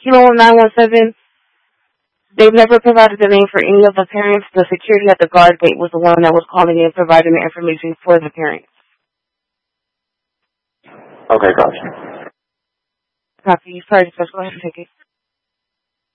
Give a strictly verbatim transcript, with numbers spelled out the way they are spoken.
Kilo nine one seven, they've never provided the name for any of the parents. The security at the guard gate was the one that was calling in, providing the information for the parents. Okay, gotcha. Copy. Sorry, just go ahead and take it.